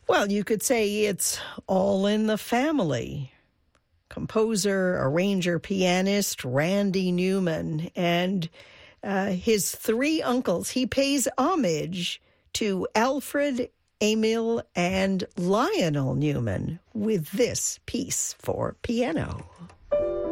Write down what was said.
Well, you could say it's all in the family. Composer, arranger, pianist Randy Newman and his three uncles. He pays homage to Alfred, Emil, and Lionel Newman with this piece for piano.